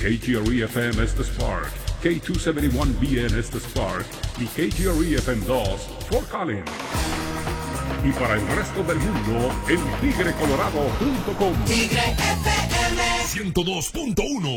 KGRE-FM es The Spark, K271BN es The Spark y KGRE-FM2 Fort Collins. Y para el resto del mundo, en tigrecolorado.com. Tigre FM 102.1